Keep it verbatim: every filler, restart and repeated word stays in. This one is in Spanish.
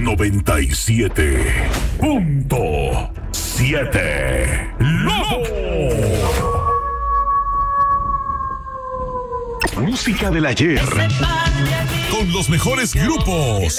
noventa y siete punto siete. ¡Lobo! Música del ayer. Con los mejores grupos.